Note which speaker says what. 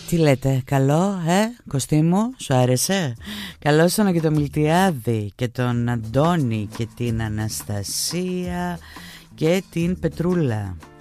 Speaker 1: Τι λέτε, καλό, Κωστή μου, σου άρεσε? Καλώς τον και τον Μιλτιάδη και τον Αντώνη και την Αναστασία και την Πετρούλα.